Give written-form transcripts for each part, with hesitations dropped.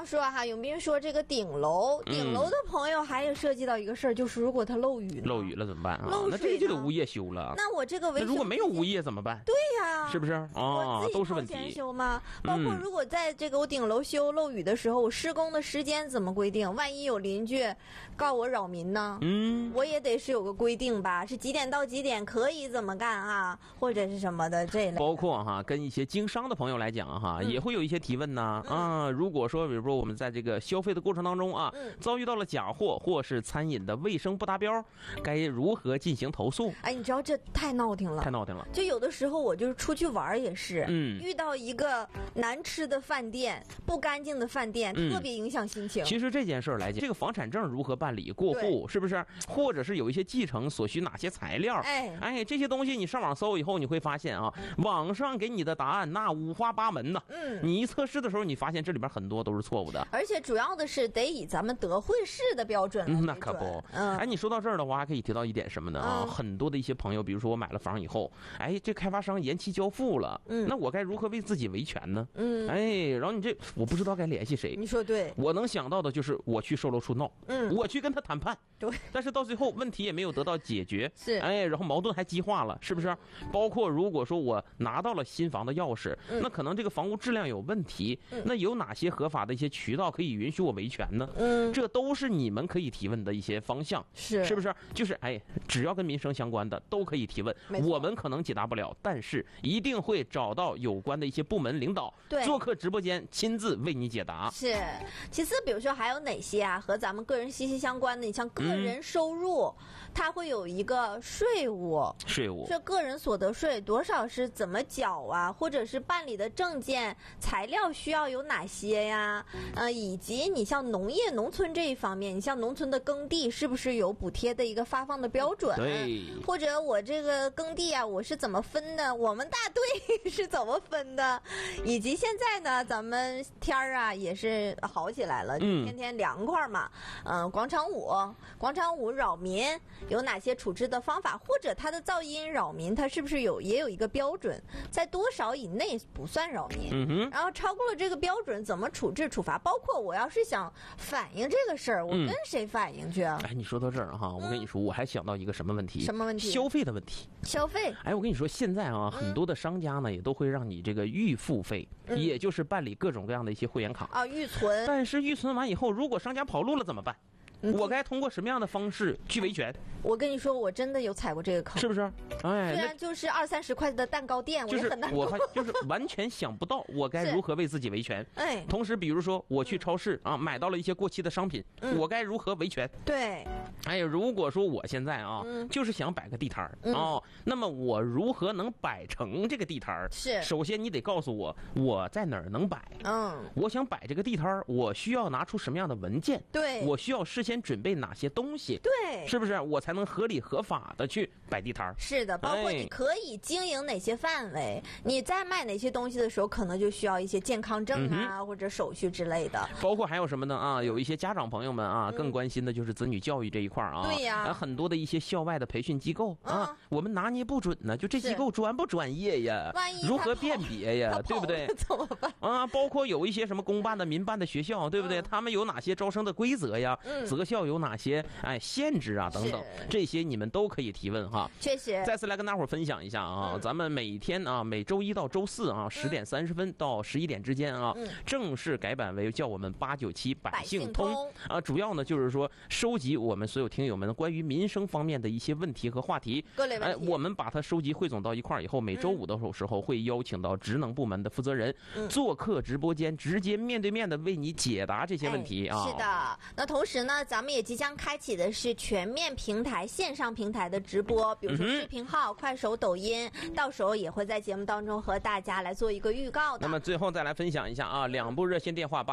说哈，永斌说这个顶楼的朋友还有涉及到一个事儿，就是如果它漏雨了怎么办啊？ 漏水那这个就得物业修了。 那我这个维修如果没有物业怎么办？ 对呀， 是不是啊？都是问题。 我自己掏钱修吗？包括如果在这个我顶楼修漏雨的时候，我施工的时间怎么规定？万一有邻居告我扰民呢？我也得是有个规定吧？是几点到几点可以怎么干啊？或者是什么的这类的。 包括哈，跟一些经商的朋友来讲哈，也会有一些提问呢。如果说比如说我们在这个消费的过程当中啊，遭遇到了假货或是餐饮的卫生不达标，该如何进行投诉？ 哎，你知道这太闹挺了，就有的时候我就是出去玩也是，遇到一个难吃的饭店、不干净的饭店，特别影响心情。 其实这件事儿来讲，这个房产证如何办理过户，是不是？或者是有一些继承所需哪些材料？哎，这些东西你上网搜以后，你会发现啊，网上给你的答案那五花八门呐。你一测试的时候，你发现这里边很多都是错误的。 而且主要的是得以咱们德惠市的标准来那可不。哎，你说到这儿的话，还可以提到一点什么呢？很多的一些朋友，比如说我买了房以后，哎，这开发商延期交付了，那我该如何为自己维权呢？哎，然后你这我不知道该联系谁。 你说对， 我能想到的就是我去售楼处闹，我去跟他谈判， 对， 但是到最后问题也没有得到解决， 是， 哎，然后矛盾还激化了，是不是？包括如果说我拿到了新房的钥匙，那可能这个房屋质量有问题，那有哪些合法的一些渠道可以允许我维权呢？这都是你们可以提问的一些方向，是不是？就是哎，只要跟民生相关的都可以提问，我们可能解答不了，但是一定会找到有关的一些部门领导，做客直播间亲自为你解答。 是，其次比如说还有哪些啊和咱们个人息息相关的？你像个人收入，它会有一个税务，这个人所得税多少是怎么缴啊？或者是办理的证件材料需要有哪些呀？以及你像农业农村这一方面，你像农村的耕地是不是有补贴的一个发放的标准？ 对， 或者我这个耕地啊，我是怎么分的？我们大队是怎么分的？以及现在呢，咱们天儿啊也是好起来了，天天凉快嘛。广场舞扰民有哪些处置的方法？或者它的噪音扰民，它是不是也有一个标准，在多少以内不算扰民？然后超过了这个标准怎么处置处罚？包括我要是想反映这个事儿，我跟谁反映去啊？ 哎，你说到这儿哈，我跟你说，我还想到一个什么问题？ 什么问题？ 消费的问题。 消费。 哎，我跟你说，现在啊，很多的商家呢也都会让你这个预付费，也就是办理各种各样的一些会员卡啊，预存。 但是预存完以后，如果商家跑路了怎么办？我该通过什么样的方式去维权？ 我跟你说，我真的有踩过这个坑， 是不是？哎， 虽然就是20-30块的蛋糕店， 就是我也很难我就是完全想不到我该如何为自己维权。 哎， 同时比如说我去超市啊买到了一些过期的商品，我该如何维权？ 对， 哎，如果说我现在啊就是想摆个地摊儿那么我如何能摆成这个地摊儿？ 是， 首先你得告诉我在哪儿能摆。我想摆这个地摊儿，我需要拿出什么样的文件？ 对， 我需要事先准备哪些东西？ 对， 是不是我才能合理合法的去摆地摊儿？ 是的，包括你可以经营哪些范围，你在卖哪些东西的时候，可能就需要一些健康证啊或者手续之类的。 包括还有什么呢啊？有一些家长朋友们啊，更关心的就是子女教育这一块啊。 对呀， 很多的一些校外的培训机构啊，我们拿捏不准呢，就这机构专不专业呀？ 万一如何辨别呀？对不对？ 怎么办啊？包括有一些什么公办的、民办的学校，对不对？他们有哪些招生的规则呀？择校有哪些限制啊？等等，这些你们都可以提问哈。 确实， 再次来跟大伙儿分享一下啊，咱们每天啊，每周一到周四啊，10点30分到11点之间啊，正式改版为叫我们897百姓通啊，主要呢就是说收集我们所有听友们关于民生方面的一些问题和话题， 各类问题， 我们把它收集汇总到一块儿以后，每周五的时候会邀请到职能部门的负责人做客直播间，直接面对面的为你解答这些问题啊。 是的，那同时呢，咱们也即将开启的是全面平台线上平台的直播，比如说视频号、快手、抖音，到时候也会在节目当中和大家来做一个预告的。 那么最后再来分享一下啊，2部热线电话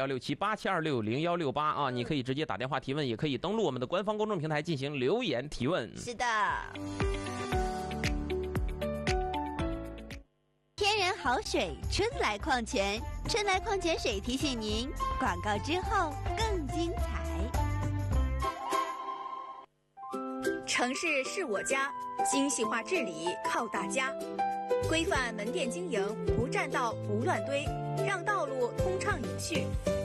87260167、87260118啊，你可以直接打电话提问，也可以登录我们的官方公众平台进行留言提问。 是的。 天然好水，春来矿泉，春来矿泉水提醒您，广告之后更精彩。 城市是我家，精细化治理靠大家，规范门店经营，不占道不乱堆，让道路通畅有序。